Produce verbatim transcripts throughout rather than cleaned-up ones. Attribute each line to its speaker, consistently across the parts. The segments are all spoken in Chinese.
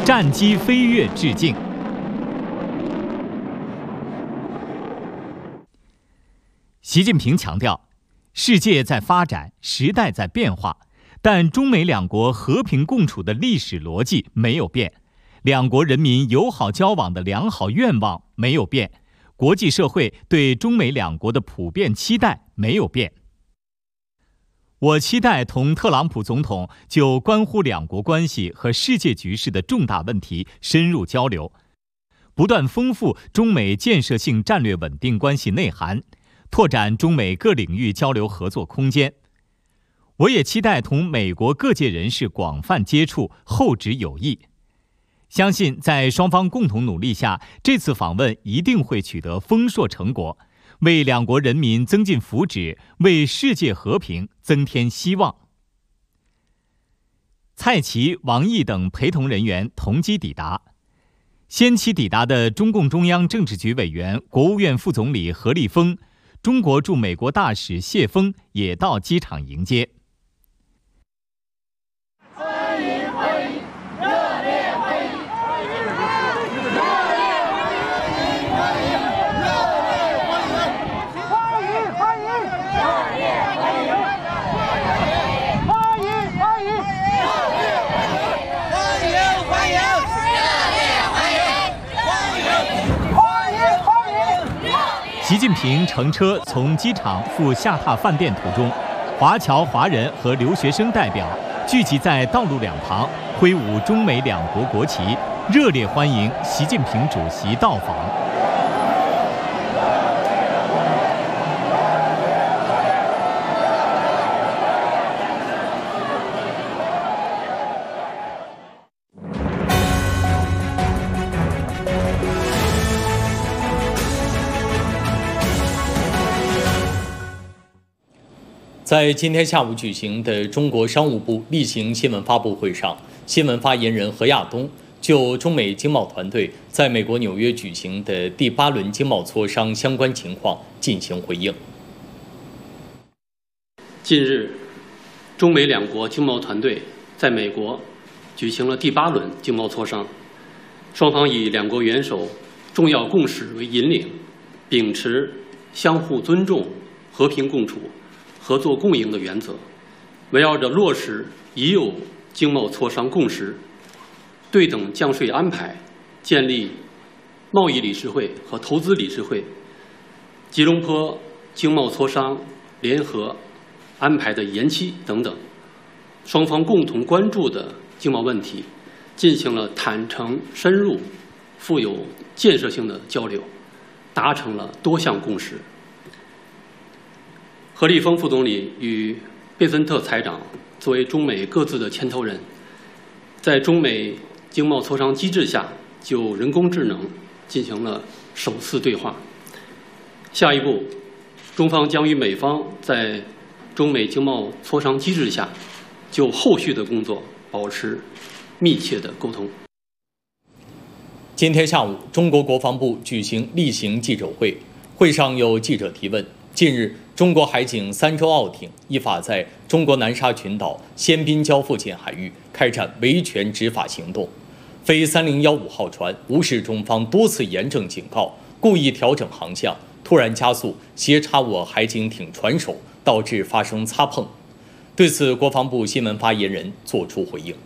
Speaker 1: 战机飞跃致敬。习近平强调，世界在发展，时代在变化，但中美两国和平共处的历史逻辑没有变，两国人民友好交往的良好愿望没有变，国际社会对中美两国的普遍期待没有变。我期待同特朗普总统就关乎两国关系和世界局势的重大问题深入交流，不断丰富中美建设性战略稳定关系内涵，拓展中美各领域交流合作空间。我也期待同美国各界人士广泛接触，厚植友谊。相信在双方共同努力下，这次访问一定会取得丰硕成果，为两国人民增进福祉，为世界和平增添希望。蔡奇、王毅等陪同人员同机抵达。先期抵达的中共中央政治局委员、国务院副总理何立峰、中国驻美国大使谢锋也到机场迎接。
Speaker 2: 欢迎欢迎，热烈欢迎！热烈欢迎！欢迎！热烈欢迎！欢迎欢迎！热烈欢迎！欢迎欢迎！热烈欢迎！欢迎欢迎！热烈欢迎！欢迎欢迎！
Speaker 1: 习近平乘车从机场赴下榻饭店途中，华侨华人和留学生代表聚集在道路两旁，挥舞中美两国国旗，热烈欢迎习近平主席到访。
Speaker 3: 在今天下午举行的中国商务部例行新闻发布会上，新闻发言人何亚东就中美经贸团队在美国纽约举行的第八轮经贸磋商相关情况进行回应。
Speaker 4: 近日，中美两国经贸团队在美国举行了第八轮经贸磋商，双方以两国元首重要共识为引领，秉持相互尊重、和平共处、合作共赢的原则，围绕着落实已有经贸磋商共识、对等降税安排、建立贸易理事会和投资理事会、吉隆坡经贸磋商联合安排的延期等等，双方共同关注的经贸问题，进行了坦诚、深入、富有建设性的交流，达成了多项共识。何立峰副总理与贝森特财长作为中美各自的牵头人，在中美经贸磋商机制下，就人工智能进行了首次对话。下一步，中方将与美方在中美经贸磋商机制下，就后续的工作保持密切的沟通。
Speaker 3: 今天下午，中国国防部举行例行记者会，会上有记者提问。近日，中国海警三艘澳艇依法在中国南沙群岛仙滨礁附近海域开展维权执法行动。飞三零一五号船无视中方多次严正警告，故意调整航向，突然加速斜插我海警艇船首，导致发生擦碰。对此，国防部新闻发言人作出回应。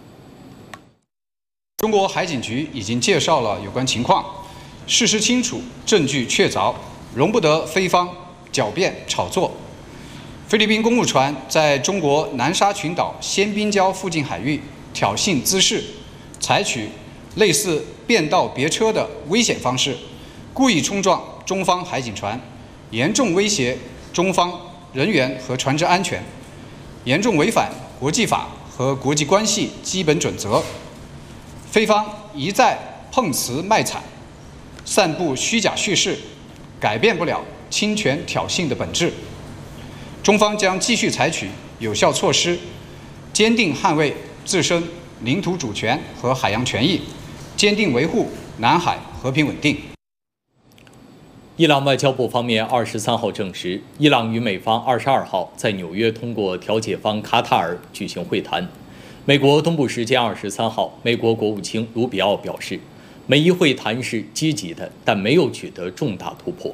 Speaker 5: 中国海警局已经介绍了有关情况，事实清楚，证据确凿，容不得非方狡辩炒作。菲律宾公务船在中国南沙群岛仙滨礁附近海域挑衅滋事，采取类似变道别车的危险方式，故意冲撞中方海警船，严重威胁中方人员和船只安全，严重违反国际法和国际关系基本准则。菲方一再碰瓷卖惨，散布虚假叙事，改变不了侵权挑衅的本质。中方将继续采取有效措施，坚定捍卫自身领土主权和海洋权益，坚定维护南海和平稳定。
Speaker 3: 伊朗外交部方面二十三号证实，伊朗与美方二十二号在纽约通过调解方卡塔尔举行会谈。 美国东部时间二十三号，美国国务卿卢比奥表示，美伊会谈是积极的，但没有取得重大突破。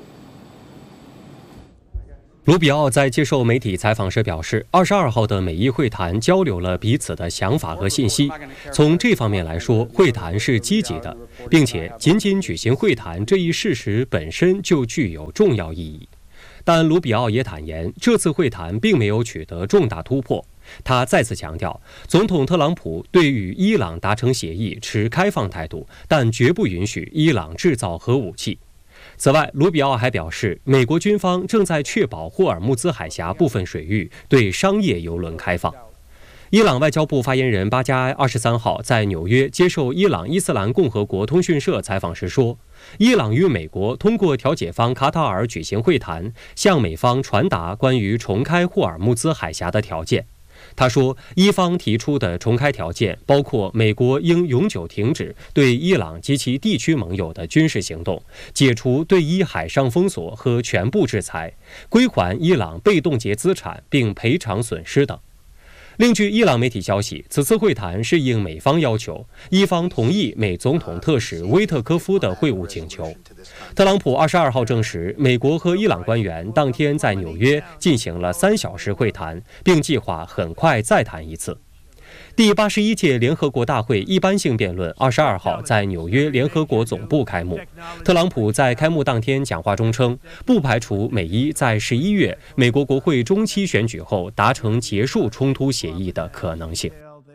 Speaker 6: 卢比奥在接受媒体采访时表示，二十二号的美伊会谈交流了彼此的想法和信息。从这方面来说，会谈是积极的，并且仅仅举行会谈这一事实本身就具有重要意义。但卢比奥也坦言，这次会谈并没有取得重大突破。他再次强调，总统特朗普对与伊朗达成协议持开放态度，但绝不允许伊朗制造核武器。此外，卢比奥还表示，美国军方正在确保霍尔木兹海峡部分水域对商业邮轮开放。伊朗外交部发言人巴加埃二十三号在纽约接受伊朗伊斯兰共和国通讯社采访时说，伊朗与美国通过调解方卡塔尔举行会谈，向美方传达关于重开霍尔木兹海峡的条件。他说，伊方提出的重开条件包括美国应永久停止对伊朗及其地区盟友的军事行动，解除对伊海上封锁和全部制裁，归还伊朗被冻结资产并赔偿损失等。另据伊朗媒体消息，此次会谈是应美方要求，伊方同意美总统特使威特科夫的会晤请求。特朗普二十二号证实，美国和伊朗官员当天在纽约进行了三小时会谈，并计划很快再谈一次。第八十一届联合国大会一般性辩论二十二号在纽约联合国总部开幕。特朗普在开幕当天讲话中称，不排除美伊在十一月美国国会中期选举后达成结束冲突协议的可能性。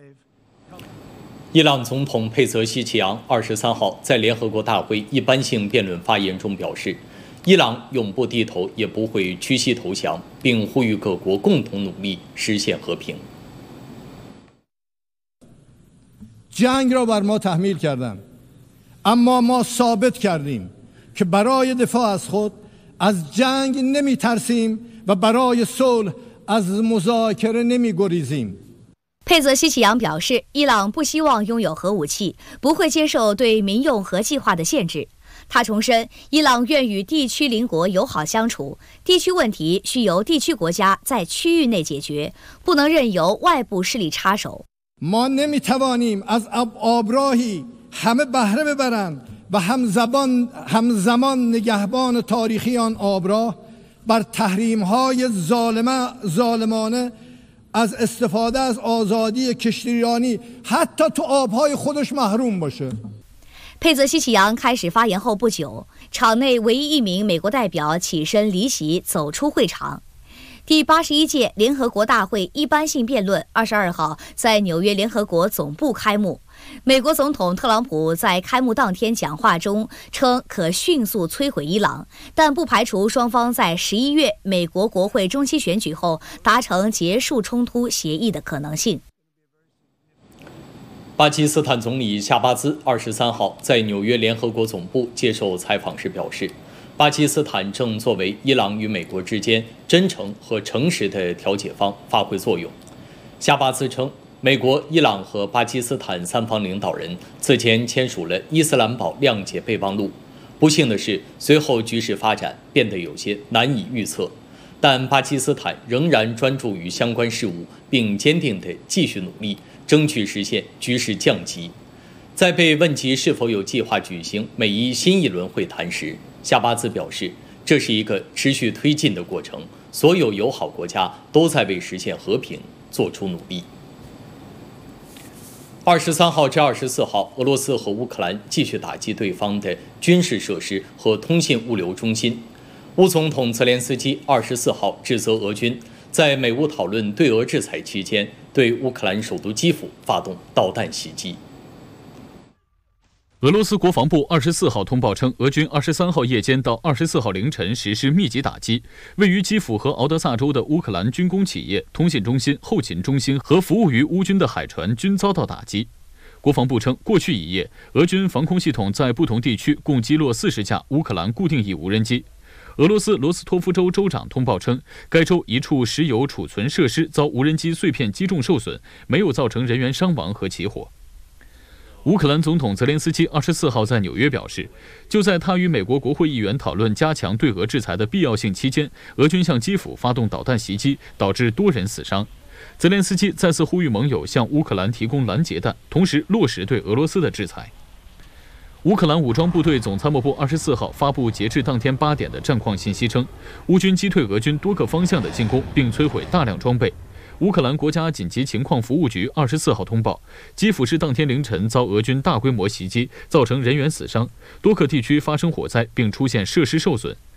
Speaker 3: 伊朗总统佩泽西奇扬二十三号在联合国大会一般性辩论发言中表示，伊朗永不低头，也不会屈膝投降，并呼吁各国共同努力实现和平。
Speaker 2: جنگ را بر ما تحمیل کردند اما ما ثابت کردیم که برای دفاع از خود از جنگ نمی ترسیم و برای صلح از مذاکره نمی گریزیم。
Speaker 7: 佩泽西奇扬表示，伊朗不希望拥有核武器，不会接受对民用核计划的限制。他重申，伊朗愿与地区邻国友好相处，地区问题需由地区国家在区域内解决，不能任由外部势力插手。
Speaker 2: ما نمیتوانیم از آبراهی همه بهره ببرند و همزمان همزمان نگهبان تاریخی آن آبراه بر تحریم‌های ظالمه ظالمانه از استفاده از آزادی کشتیرانی حتی تو آبهای خودش محروم باشه。
Speaker 7: 佩泽西奇扬开始发言后不久，场内唯一一名美国代表起身离席，走出会场。第八十一届联合国大会一般性辩论二十二号在纽约联合国总部开幕。美国总统特朗普在开幕当天讲话中称，可迅速摧毁伊朗，但不排除双方在十一月美国国会中期选举后达成结束冲突协议的可能性。
Speaker 3: 巴基斯坦总理夏巴兹二十三号在纽约联合国总部接受采访时表示，巴基斯坦正作为伊朗与美国之间真诚和诚实的调解方发挥作用。夏巴兹称，美国、伊朗和巴基斯坦三方领导人此前签署了伊斯兰堡谅解备忘录。不幸的是，随后局势发展变得有些难以预测，但巴基斯坦仍然专注于相关事务，并坚定地继续努力，争取实现局势降级。在被问及是否有计划举行美伊新一轮会谈时，夏巴兹表示，这是一个持续推进的过程，所有友好国家都在为实现和平做出努力。二十三号至二十四号，俄罗斯和乌克兰继续打击对方的军事设施和通信物流中心。乌总统泽连斯基二十四号指责俄军在美乌讨论对俄制裁期间，对乌克兰首都基辅发动导弹袭击。
Speaker 8: 俄罗斯国防部二十四号通报称，俄军二十三号夜间到二十四号凌晨实施密集打击，位于基辅和敖德萨州的乌克兰军工企业、通信中心、后勤中心和服务于乌军的海船均遭到打击。国防部称，过去一夜，俄军防空系统在不同地区共击落四十架乌克兰固定翼无人机。俄罗斯罗斯托夫州州长通报称，该州一处石油储存设施遭无人机碎片击中受损，没有造成人员伤亡和起火。乌克兰总统泽连斯基二十四号在纽约表示，就在他与美国国会议员讨论加强对俄制裁的必要性期间，俄军向基辅发动导弹袭击，导致多人死伤。 泽连斯基再次呼吁盟友向乌克兰提供拦截弹，同时落实对俄罗斯的制裁。乌克兰武装部队总参谋部二十四号发布截至当天八点的战况信息称，乌军击退俄军多个方向的进攻，并摧毁大量装备。乌克兰国家紧急情况服务局二十四号通报，基辅市当天凌晨遭俄军大规模袭击，造成人员死伤，多个地区发生火灾，并出现设施受损。